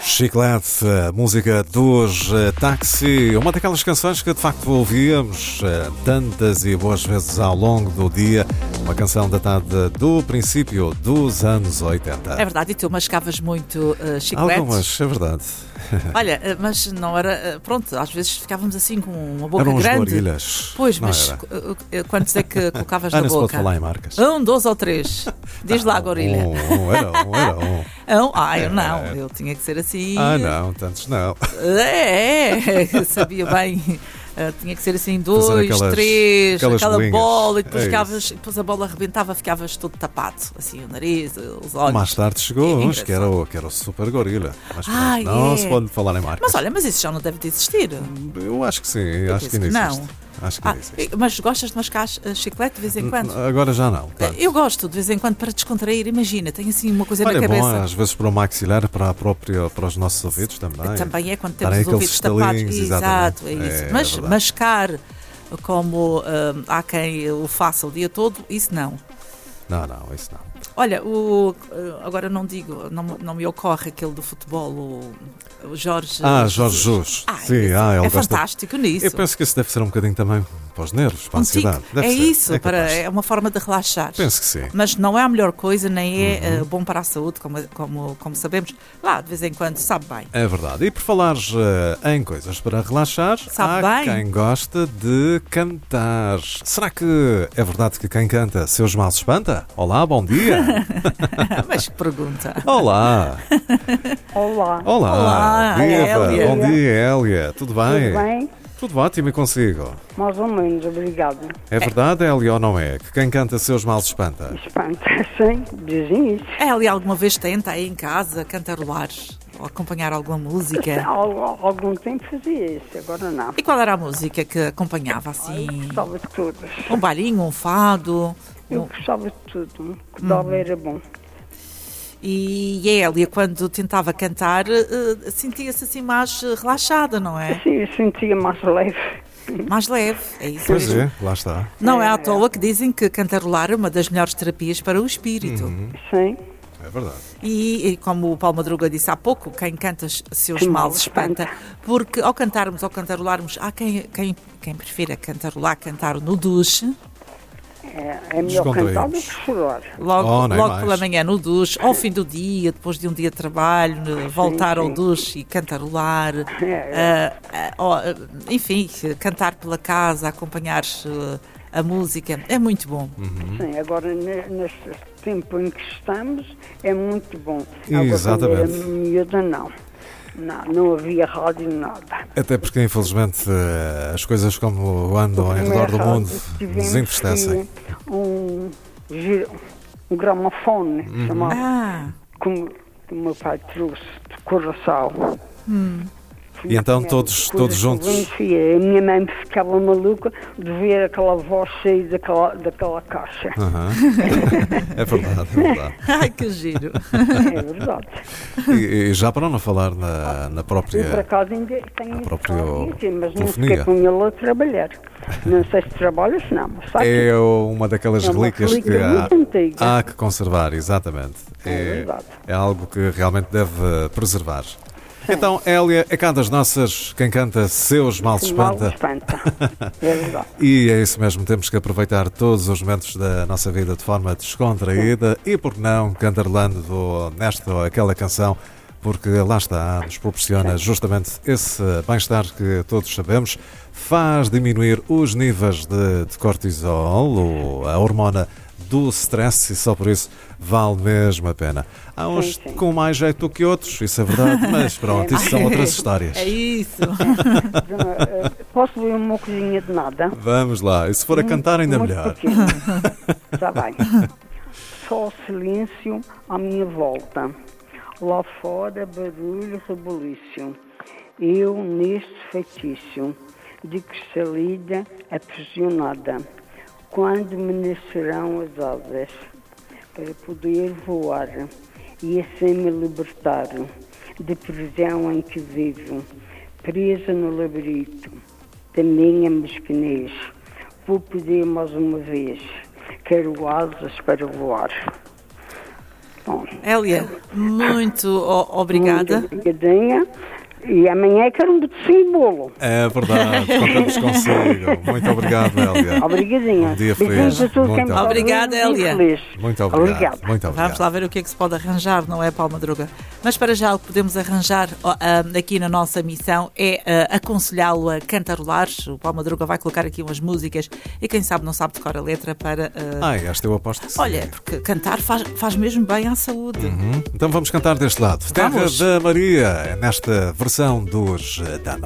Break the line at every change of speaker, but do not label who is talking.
Chiclete, a música dos Táxi, uma daquelas canções que de facto ouvíamos tantas e boas vezes ao longo do dia, uma canção datada do princípio dos anos 80.
É verdade, e tu mascavas muito chicletes?
Algumas, é verdade.
Olha, mas não era... Pronto, às vezes ficávamos assim com uma boca
Eram
grande.
gorilhas.
Pois,
não
mas quantos é que colocavas na
não se
boca?
pode falar em marcas.
1, 2 ou 3. Diz lá, gorilha.
Era um.
Eu não, eu tinha que ser assim.
Não, tantos não.
Sabia bem. Tinha que ser assim 2, 3, aquela
bolinhas.
bola, e depois a bola arrebentava, ficavas todo tapado, assim, o nariz, os olhos.
Mais tarde chegou uns que era o super gorila. Mas não se pode falar em marcas.
Mas olha, mas isso já não deve de existir.
Eu acho que sim, acho que ainda existe.
Não.
Acho que ainda existe.
Mas gostas de mascar chiclete de vez em quando?
Agora já não.
Eu gosto de vez em quando para descontrair. Imagina, tenho assim uma coisa na cabeça.
É bom, às vezes para o maxilar, para os nossos ouvidos também.
Também é quando temos os ouvidos tapados. Exato, é isso. Mas mascar, como há quem o faça o dia todo, isso não.
Não, isso não.
Olha, agora não me ocorre aquele do futebol, o Jorge...
Jorge Jesus. Sim, ele
é
gosta.
Fantástico nisso.
Eu penso que isso deve ser um bocadinho também para os nervos, para a ansiedade.
Isso, é uma forma de relaxar.
Penso que sim.
Mas não é a melhor coisa, nem é bom para a saúde, como sabemos. Lá, de vez em quando, sabe bem.
É verdade. E por falares em coisas para relaxar, há quem gosta de cantar. Será que é verdade que quem canta seus males espanta? Olá, bom dia.
Mas que pergunta.
Olá.
Olá.
Viva. Bom dia, Hélia. Tudo bem?
Tudo bem?
Tudo ótimo e consigo.
Mais ou menos, obrigado.
É verdade, Hélia, ou não é? Que quem canta seus males espanta?
Espanta, sim, dizem isso.
Hélia, alguma vez tenta aí em casa cantarolar ou acompanhar alguma música?
Algum tempo fazia isso, agora não.
E qual era a música que acompanhava assim?
Eu gostava de todas.
Um bailinho, um fado?
Eu gostava de tudo, que dava era bom.
E a Hélia, quando tentava cantar, sentia-se assim mais relaxada, não é?
Sim, eu sentia mais leve.
Mais leve, é isso
Pois
mesmo.
lá está.
Não é à toa que dizem que cantarolar é uma das melhores terapias para o espírito.
Sim.
É verdade.
E como o Paulo Madruga disse há pouco, quem canta seus males espanta. Porque ao cantarolarmos, há quem prefira cantar no duche.
É melhor cantar do que chorar.
Logo pela manhã no duche, ao fim do dia, depois de um dia de trabalho, voltar ao duche e cantarolar. Enfim, cantar pela casa, acompanhar a música, é muito bom.
Sim, agora neste tempo em que estamos, é muito bom.
Exatamente.
Agora, quando era miúda, não havia rádio, nada.
Até porque, infelizmente, as coisas como andam em redor do mundo nos entristecem.
Um gramofone, chamado, como o meu pai trouxe, de coração.
E então todos juntos.
A minha mãe ficava maluca de ver aquela voz sair daquela caixa.
É verdade.
Ai, que giro.
É verdade.
E já para não falar na própria.
Eu, por acaso, ainda tenho mas não
telefonia.
fiquei com ele a trabalhar. Não sei se trabalha, se não. Mas
É uma daquelas relíquias que há que conservar, exatamente. É algo que realmente deve preservar. Então, Hélia, é cá das nossas, quem canta seus males espanta.
É verdade.
E é isso mesmo, temos que aproveitar todos os momentos da nossa vida de forma descontraída e, por que não, cantarolando nesta ou aquela canção, porque lá está, nos proporciona justamente esse bem-estar que todos sabemos, faz diminuir os níveis de cortisol, a hormona do stress, e só por isso vale mesmo a pena. Há uns com mais jeito do que outros, isso é verdade, mas pronto, isso são outras histórias.
É isso.
Posso ler uma coisinha de nada?
Vamos lá, e se for a cantar ainda melhor.
Já vai. Só silêncio à minha volta. Lá fora barulho rebuliço. Eu neste feitiço de cristalida aprisionada. Quando me nascerão as asas para poder voar e assim me libertar da prisão em que vivo, presa no labirinto da minha mesquinez, vou pedir mais uma vez, quero asas para voar. Bom,
Hélia, muito obrigada.
muito obrigadinha. E amanhã quero um beijinho de bolo.
É verdade, contamos consigo. Muito obrigado, Hélia.
Obrigadinha.
Um dia
Beijinhos
feliz.
a todos quem
Muito
me está
obrigada,
ouvindo,
Hélia.
feliz.
Muito obrigado.
Obrigado.
Muito
Vamos
obrigado.
lá ver o que é que se pode arranjar, não é, Paulo Madruga? Mas para já o que podemos arranjar aqui na nossa missão é aconselhá-lo a cantarolar. O Paulo Madruga vai colocar aqui umas músicas e quem sabe não sabe decorar a letra para...
Esta eu aposto que sim.
Olha, porque cantar faz mesmo bem à saúde.
Então vamos cantar deste lado.
Vamos.
Terra da Maria, nesta versão dos Dama.